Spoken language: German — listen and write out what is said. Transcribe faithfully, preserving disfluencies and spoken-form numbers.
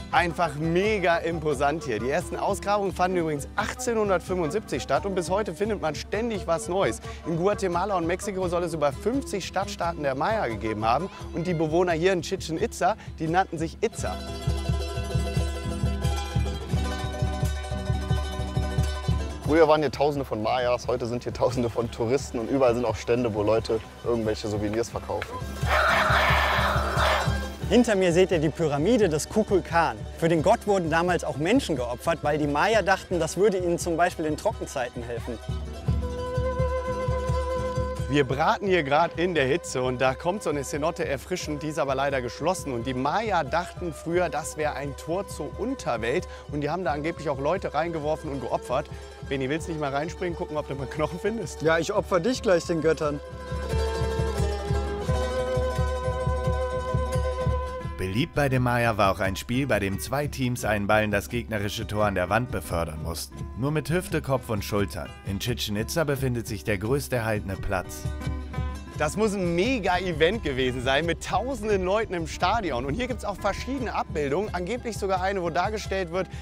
Einfach mega imposant hier. Die ersten Ausgrabungen fanden übrigens achtzehnhundertfünfundsiebzig statt und bis heute findet man ständig was Neues. In Guatemala und Mexiko soll es über fünfzig Stadtstaaten der Maya gegeben haben und die Bewohner hier in Chichén Itzá, die nannten sich Itza. Früher waren hier Tausende von Mayas, heute sind hier Tausende von Touristen und überall sind auch Stände, wo Leute irgendwelche Souvenirs verkaufen. Hinter mir seht ihr die Pyramide des Kukulkan. Für den Gott wurden damals auch Menschen geopfert, weil die Maya dachten, das würde ihnen zum Beispiel in Trockenzeiten helfen. Wir braten hier gerade in der Hitze und da kommt so eine Cenote erfrischend, die ist aber leider geschlossen. Und die Maya dachten früher, das wäre ein Tor zur Unterwelt und die haben da angeblich auch Leute reingeworfen und geopfert. Benni, willst du nicht mal reinspringen, gucken, ob du mal Knochen findest? Ja, ich opfer dich gleich den Göttern. Beliebt bei den Maya war auch ein Spiel, bei dem zwei Teams einen Ball in das gegnerische Tor an der Wand befördern mussten. Nur mit Hüfte, Kopf und Schultern. In Chichén Itzá befindet sich der größte erhaltene Platz. Das muss ein Mega-Event gewesen sein mit tausenden Leuten im Stadion. Und hier gibt es auch verschiedene Abbildungen, angeblich sogar eine, wo dargestellt wird,